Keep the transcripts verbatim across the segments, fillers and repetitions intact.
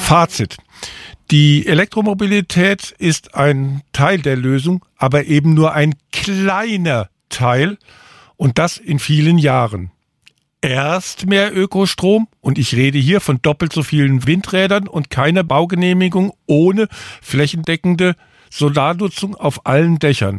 Fazit. Die Elektromobilität ist ein Teil der Lösung, aber eben nur ein kleiner Teil und das in vielen Jahren. Erst mehr Ökostrom und ich rede hier von doppelt so vielen Windrädern und keiner Baugenehmigung ohne flächendeckende Solarnutzung auf allen Dächern.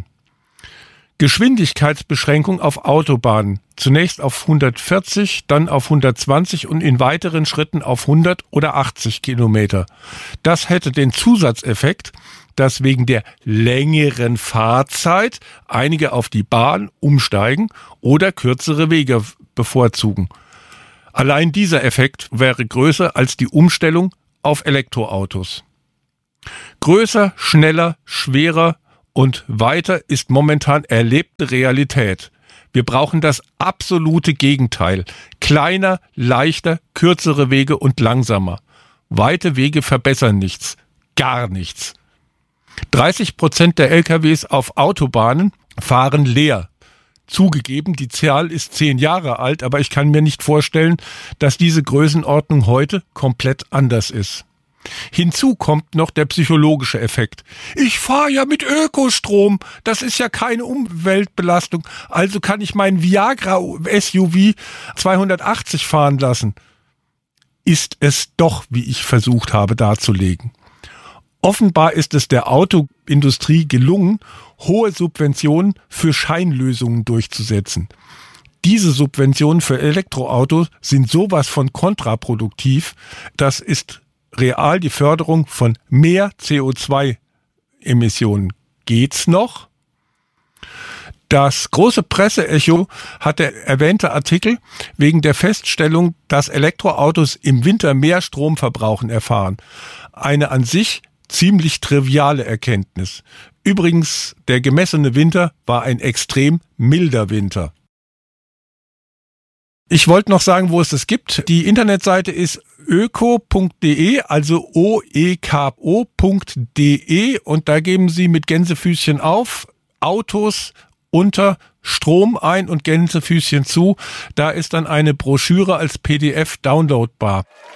Geschwindigkeitsbeschränkung auf Autobahnen. Zunächst auf hundertvierzig, dann auf hundertzwanzig und in weiteren Schritten auf hundert oder achtzig Kilometer. Das hätte den Zusatzeffekt, dass wegen der längeren Fahrzeit einige auf die Bahn umsteigen oder kürzere Wege bevorzugen. Allein dieser Effekt wäre größer als die Umstellung auf Elektroautos. Größer, schneller, schwerer und weiter ist momentan erlebte Realität. Wir brauchen das absolute Gegenteil. Kleiner, leichter, kürzere Wege und langsamer. Weite Wege verbessern nichts. Gar nichts. dreißig Prozent der L K Ws auf Autobahnen fahren leer. Zugegeben, die Zahl ist zehn Jahre alt, aber ich kann mir nicht vorstellen, dass diese Größenordnung heute komplett anders ist. Hinzu kommt noch der psychologische Effekt. Ich fahre ja mit Ökostrom, das ist ja keine Umweltbelastung, also kann ich meinen Viagra-S U V zweihundertachtzig fahren lassen. Ist es doch, wie ich versucht habe darzulegen. Offenbar ist es der Autoindustrie gelungen, hohe Subventionen für Scheinlösungen durchzusetzen. Diese Subventionen für Elektroautos sind sowas von kontraproduktiv, das ist real die Förderung von mehr C O zwei Emissionen. Geht's noch? Das große Presseecho hat der erwähnte Artikel wegen der Feststellung, dass Elektroautos im Winter mehr Stromverbrauchen erfahren. Eine an sich ziemlich triviale Erkenntnis. Übrigens, der gemessene Winter war ein extrem milder Winter. Ich wollte noch sagen, wo es das gibt. Die Internetseite ist öko punkt de, also o e k o punkt de und da geben Sie mit Gänsefüßchen auf Autos unter Strom ein und Gänsefüßchen zu. Da ist dann eine Broschüre als P D F downloadbar.